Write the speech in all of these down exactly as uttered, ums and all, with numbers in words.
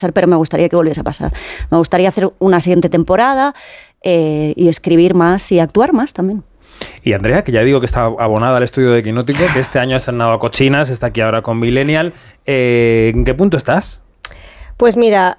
pero me gustaría que volviese a pasar. Me gustaría hacer una siguiente temporada eh, y escribir más y actuar más también. Y Andrea, que ya digo que está abonada al estudio de Quinótico, que este año ha estrenado Cochinas, está aquí ahora con Millennial. Eh, ¿En qué punto estás? Pues mira,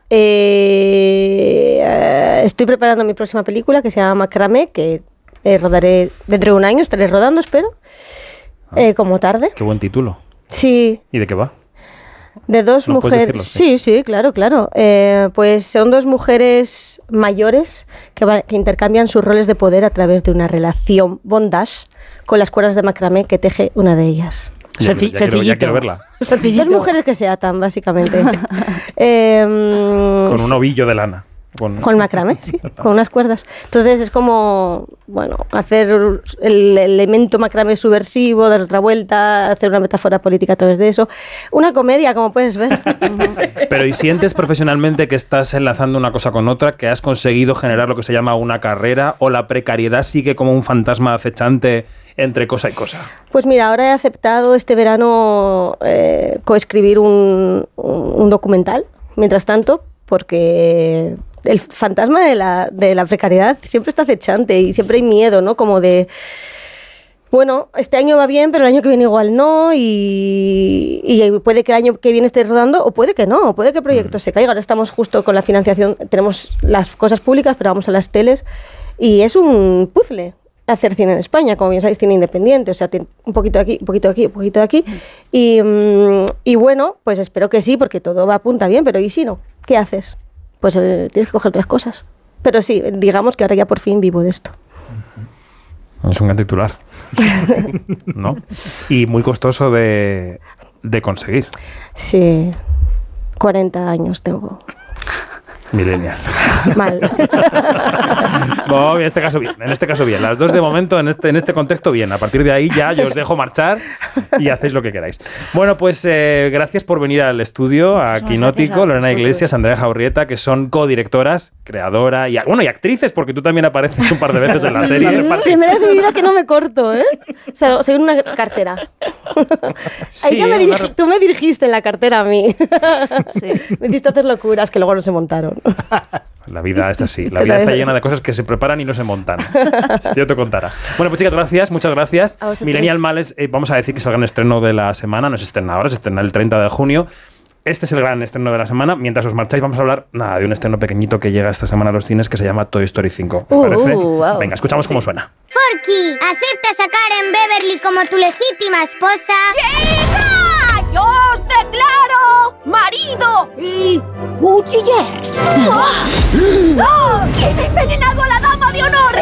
eh, estoy preparando mi próxima película que se llama Macramé, que eh, rodaré dentro de un año, estaré rodando, espero, ah, eh, como tarde. Qué buen título. Sí. ¿Y de qué va? De dos mujeres. Sí, sí, claro, claro. Eh, pues son dos mujeres mayores que, va, que intercambian sus roles de poder a través de una relación bondage con las cuerdas de macramé que teje una de ellas. Ya, Senci- ya, quiero, ya quiero verla. Dos mujeres que se atan, básicamente. eh, con un ovillo de lana. Con, con macramé, sí, con unas cuerdas. Entonces es como, bueno, hacer el elemento macramé subversivo, dar otra vuelta, hacer una metáfora política a través de eso. Una comedia, como puedes ver. Pero ¿y sientes profesionalmente que estás enlazando una cosa con otra, que has conseguido generar lo que se llama una carrera, o la precariedad sigue como un fantasma acechante entre cosa y cosa? Pues mira, ahora he aceptado este verano eh, coescribir un, un documental, mientras tanto, porque el fantasma de la, de la precariedad siempre está acechante y siempre hay miedo, ¿no? Como de, bueno, este año va bien, pero el año que viene igual no, y, y puede que el año que viene esté rodando, o puede que no, o puede que el proyecto mm. se caiga. Ahora estamos justo con la financiación, tenemos las cosas públicas, pero vamos a las teles, y es un puzzle hacer cine en España, como bien sabéis, cine independiente, o sea, un poquito de aquí, un poquito de aquí, un poquito de aquí, y, y bueno, pues espero que sí, porque todo va apunta bien, pero ¿y si no? ¿Qué haces? Pues eh, tienes que coger otras cosas. Pero sí, digamos que ahora ya por fin vivo de esto. Es un gran titular, ¿no? Y muy costoso de, de conseguir. Sí, cuarenta años tengo. Millennial. Mal. No, en este caso bien, en este caso bien. Las dos de momento, en este, en este contexto, bien. A partir de ahí ya yo os dejo marchar y hacéis lo que queráis. Bueno, pues eh, gracias por venir al estudio, a Quinótico, Lorena Iglesias, Andrea Jaurrieta, que son codirectoras, creadora y, bueno, y actrices, porque tú también apareces un par de veces en la serie. Primera vez de mi vida que no me corto, ¿eh? O sea, soy una cartera. Sí, Ahí ya me dirigi, una... Tú me dirigiste en la cartera a mí. Sí. Me hiciste hacer locuras que luego no se montaron. La vida es así, la vida está llena de cosas que se preparan y no se montan. Si yo te contara. Bueno, pues chicas, gracias, muchas gracias. Millennial Males, eh, vamos a decir que es el gran estreno de la semana, no se estrena ahora, se estrena el treinta de junio. Este es el gran estreno de la semana. Mientras os marcháis, vamos a hablar nada de un estreno pequeñito que llega esta semana a los cines que se llama Toy Story cinco. ¿Os parece? Uh, wow. Venga, escuchamos cómo suena. Forky, ¿aceptas a Karen Beverly como tu legítima esposa? ¡Hija! ¡Yo os declaro marido y cuchiller! ¡Oh! ¿Quién ha envenenado a la dama de honor?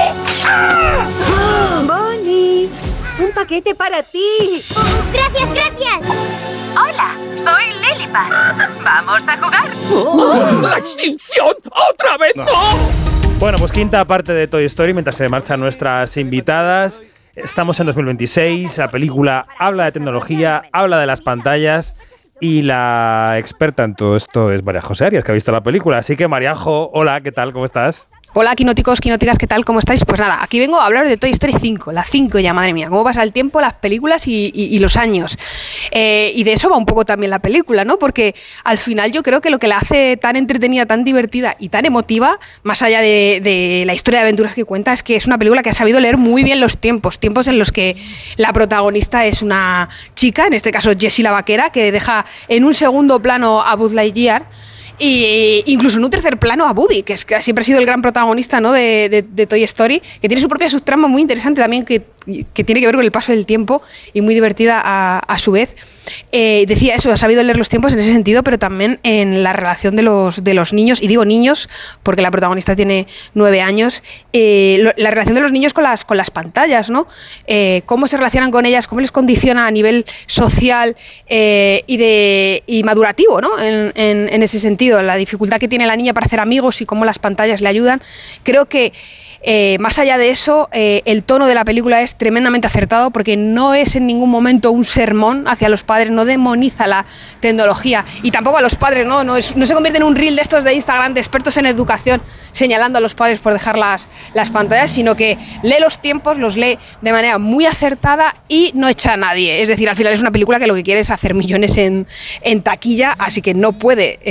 Bonnie, un paquete para ti. Gracias, gracias. Hola, soy Lilipad. ¿Vamos a jugar? ¡Oh, ¡la extinción! ¡Otra vez no! Bueno, pues quinta parte de Toy Story mientras se marchan nuestras invitadas. Estamos en dos mil veintiséis, la película habla de tecnología, habla de las pantallas y la experta en todo esto es María José Arias, que ha visto la película. Así que, Mariajo, hola, ¿qué tal? ¿Cómo estás? Hola, quinóticos, quinóticas, ¿qué tal? ¿Cómo estáis? Pues nada, aquí vengo a hablar de Toy Story cinco, la cinco ya, madre mía, cómo pasa el tiempo, las películas y, y, y los años. Eh, y de eso va un poco también la película, ¿no? Porque al final yo creo que lo que la hace tan entretenida, tan divertida y tan emotiva, más allá de, de la historia de aventuras que cuenta, es que es una película que ha sabido leer muy bien los tiempos, tiempos en los que la protagonista es una chica, en este caso Jessie la vaquera, que deja en un segundo plano a Buzz Lightyear, y incluso en un tercer plano a Woody, que, es, que siempre ha sido el gran protagonista, ¿no? de, de, de Toy Story, que tiene su propia subtrama muy interesante también, que, que tiene que ver con el paso del tiempo y muy divertida a, a su vez. Eh, decía eso, ha sabido leer los tiempos en ese sentido, pero también en la relación de los, de los niños, y digo niños porque la protagonista tiene nueve años, eh, lo, la relación de los niños con las, con las pantallas, ¿no? Eh, cómo se relacionan con ellas, cómo les condiciona a nivel social eh, y, de, y madurativo, ¿no? En, en, en ese sentido, la dificultad que tiene la niña para hacer amigos y cómo las pantallas le ayudan. Creo que Eh, más allá de eso, eh, el tono de la película es tremendamente acertado, porque no es en ningún momento un sermón hacia los padres, no demoniza la tecnología y tampoco a los padres, no, no, es, no se convierte en un reel de estos de Instagram de expertos en educación señalando a los padres por dejar las, las pantallas, sino que lee los tiempos, los lee de manera muy acertada y no echa a nadie. Es decir, al final es una película que lo que quiere es hacer millones en, en taquilla, así que no puede eh, convertirse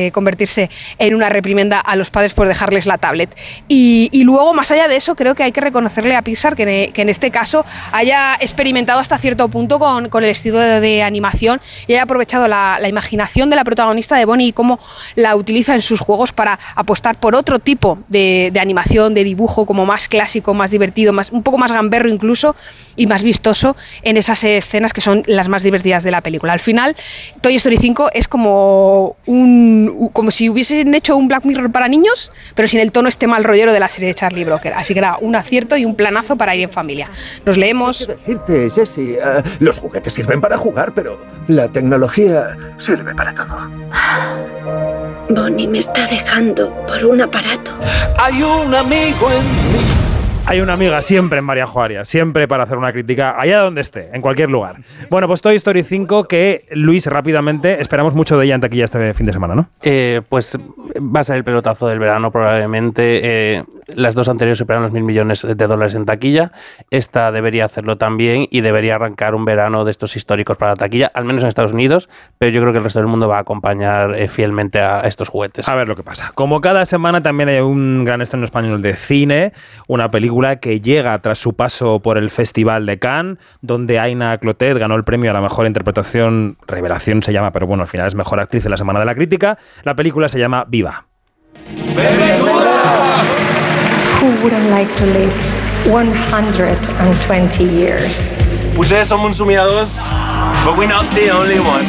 convertirse en una reprimenda a los padres por dejarles la tablet. Y, y luego, más allá de eso, creo que hay que reconocerle a Pixar que, ne, que en este caso haya experimentado hasta cierto punto con, con el estilo de, de animación y haya aprovechado la, la imaginación de la protagonista de Bonnie y cómo la utiliza en sus juegos para apostar por otro tipo de, de animación, de dibujo, como más clásico, más divertido, más, un poco más gamberro incluso y más vistoso en esas escenas que son las más divertidas de la película. Al final, Toy Story cinco es como un como si hubiesen hecho un Black Mirror para niños, pero sin el tono este mal rollero de la serie de Charlie Brooker. Así que era un acierto y un planazo para ir en familia. Nos leemos... Decirte, Jessie, uh, los juguetes sirven para jugar, pero la tecnología sirve para todo. Bonnie me está dejando por un aparato. Hay un amigo en mí. Hay una amiga siempre en María Arias, siempre para hacer una crítica allá donde esté, en cualquier lugar. Bueno, pues Toy Story cinco, que Luis, rápidamente, esperamos mucho de ella en taquilla este fin de semana, ¿no? Eh, pues va a ser el pelotazo del verano probablemente. Eh, las dos anteriores superan los mil millones de dólares en taquilla. Esta debería hacerlo también y debería arrancar un verano de estos históricos para la taquilla, al menos en Estados Unidos, pero yo creo que el resto del mundo va a acompañar eh, fielmente a estos juguetes. A ver lo que pasa. Como cada semana también hay un gran estreno español de cine, una película que llega tras su paso por el Festival de Cannes, donde Aina Clotet ganó el premio a la mejor interpretación, revelación se llama, pero bueno, al final es mejor actriz de la Semana de la Crítica. La película se llama Viva. Who wouldn't like to live one hundred twenty years? Potser som uns somiadors, but we're not the only one.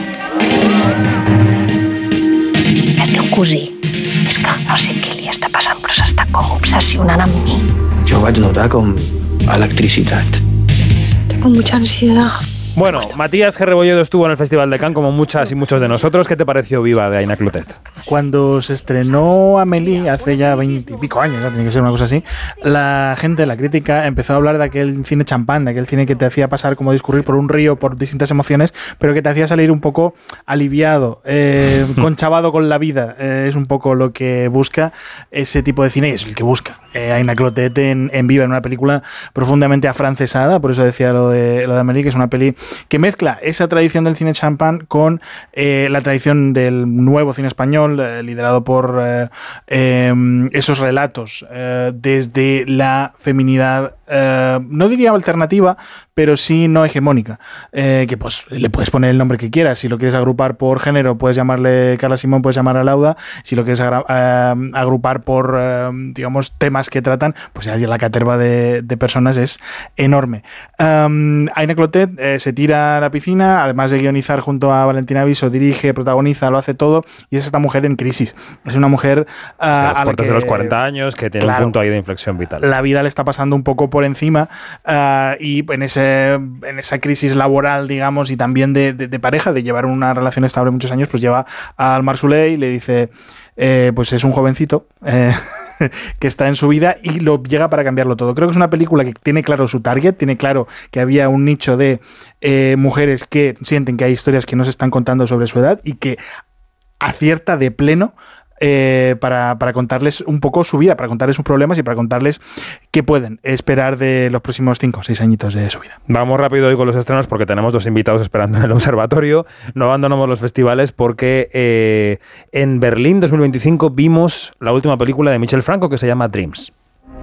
El teu cosí és que no sé què li està passant, però s'està com obsessionant amb mi. Jo vaig notar com electricitat. Tengo mucha ansiedad. Bueno, Matías G. Rebolledo estuvo en el Festival de Cannes como muchas y muchos de nosotros. ¿Qué te pareció Viva de Aina Clotet? Cuando se estrenó Amélie hace ya veintipico años, ¿no? Tiene que ser una cosa así, la gente, la crítica, empezó a hablar de aquel cine champán, de aquel cine que te hacía pasar como discurrir por un río por distintas emociones, pero que te hacía salir un poco aliviado, eh, conchavado con la vida. Eh, es un poco lo que busca ese tipo de cine y es el que busca eh, Aina Clotet en, en Viva, en una película profundamente afrancesada. Por eso decía lo de, lo de Amélie, que es una peli que mezcla esa tradición del cine champán con eh, la tradición del nuevo cine español, eh, liderado por eh, eh, esos relatos eh, desde la feminidad, eh, no diría alternativa, pero sí no hegemónica, eh, que pues le puedes poner el nombre que quieras. Si lo quieres agrupar por género, puedes llamarle Carla Simón, puedes llamar a Lauda. Si lo quieres agra- eh, agrupar por, eh, digamos, temas que tratan, pues ya la caterva de, de personas es enorme. Um, Aina Clotet eh, se tira a la piscina, además de guionizar junto a Valentina Viso, dirige, protagoniza, lo hace todo, y es esta mujer en crisis. Es una mujer uh, a las a puertas la que, de los cuarenta años, que tiene claro, un punto ahí de inflexión vital. La vida le está pasando un poco por encima uh, y en ese en esa crisis laboral, digamos, y también de, de, de pareja, de llevar una relación estable muchos años, pues lleva al Mar Soleil y le dice, eh, pues es un jovencito eh, que está en su vida y lo llega para cambiarlo todo. Creo que es una película que tiene claro su target, tiene claro que había un nicho de eh, mujeres que sienten que hay historias que no se están contando sobre su edad y que acierta de pleno Eh, para, para contarles un poco su vida, para contarles sus problemas y para contarles qué pueden esperar de los próximos cinco o seis añitos de su vida. Vamos rápido hoy con los estrenos porque tenemos dos invitados esperando en el observatorio. No abandonamos los festivales porque eh, en Berlín dos mil veinticinco vimos la última película de Michel Franco que se llama Dreams.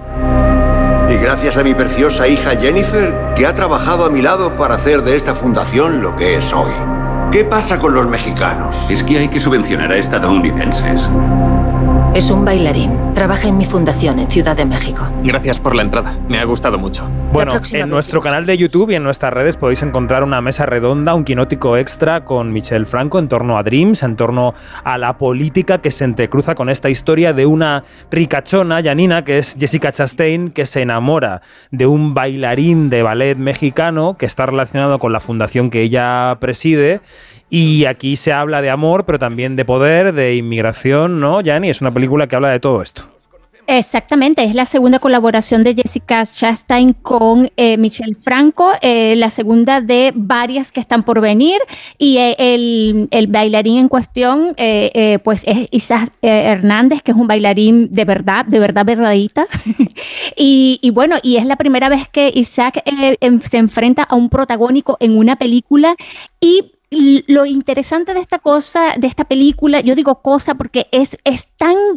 Y gracias a mi preciosa hija Jennifer, que ha trabajado a mi lado para hacer de esta fundación lo que es hoy. ¿Qué pasa con los mexicanos? Es que hay que subvencionar a estadounidenses. Es un bailarín. Trabaja en mi fundación en Ciudad de México. Gracias por la entrada. Me ha gustado mucho. Bueno, en nuestro canal de YouTube y en nuestras redes podéis encontrar una mesa redonda, un quinótico extra con Michel Franco en torno a Dreams, en torno a la política que se entrecruza con esta historia de una ricachona, Janina, que es Jessica Chastain, que se enamora de un bailarín de ballet mexicano que está relacionado con la fundación que ella preside. Y aquí se habla de amor, pero también de poder, de inmigración, ¿no, Yanni? Es una película que habla de todo esto. Exactamente, es la segunda colaboración de Jessica Chastain con eh, Michel Franco, eh, la segunda de varias que están por venir, y eh, el, el bailarín en cuestión eh, eh, pues es Isaac eh, Hernández, que es un bailarín de verdad, de verdad verdadita, y, y bueno, y es la primera vez que Isaac eh, en, se enfrenta a un protagónico en una película, y lo interesante de esta cosa, de esta película, yo digo cosa porque es, es tan